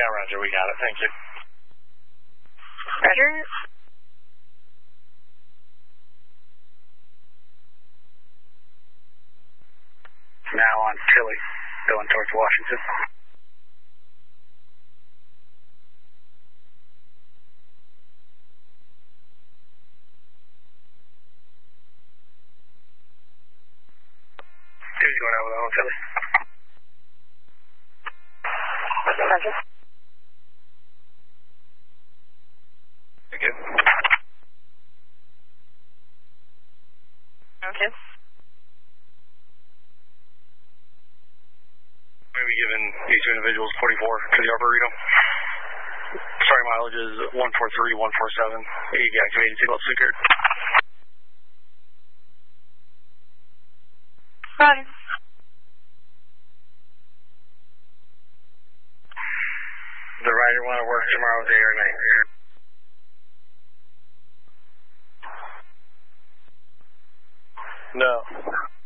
Roger, we got it. Thank you. Roger. Now on Tilly, going towards Washington. Who's going out with on Tilly? Roger. Thank you. Okay. Maybe giving these two individuals 44 to the Arboretum. Sorry, mileage is 143, 147. Activated seatbelt secured. Roger. The rider want to work tomorrow day or night? No.